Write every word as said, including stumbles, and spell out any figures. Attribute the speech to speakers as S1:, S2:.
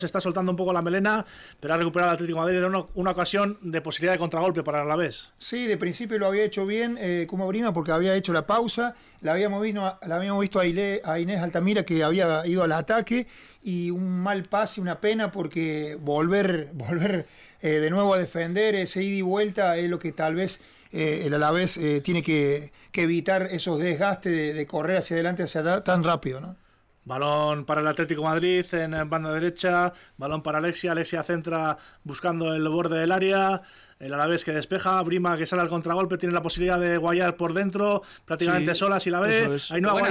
S1: Se está soltando un poco la melena, pero ha recuperado el Atlético de Madrid de una, una ocasión de posibilidad de contragolpe para el Alavés.
S2: Sí, de principio lo había hecho bien eh, Kuma Brima porque había hecho la pausa, la habíamos visto, la habíamos visto a, Ile, a Inés Altamira que había ido al ataque y un mal pase, una pena porque volver, volver eh, de nuevo a defender, ese ida y vuelta es lo que tal vez eh, el Alavés eh, tiene que, que evitar esos desgastes de, de correr hacia adelante, hacia allá tan rápido, ¿no?
S1: Balón para el Atlético de Madrid en banda derecha, balón para Alexia, Alexia centra buscando el borde del área, el Alavés que despeja, Brima que sale al contragolpe, tiene la posibilidad de guayar por dentro, prácticamente sí, sola si la ve, ahí no